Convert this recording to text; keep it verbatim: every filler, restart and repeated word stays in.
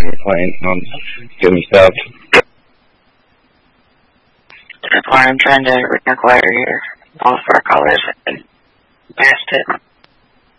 your plane. Um, get me stopped. That's why I'm trying to reconquire here. All four callers have been past it.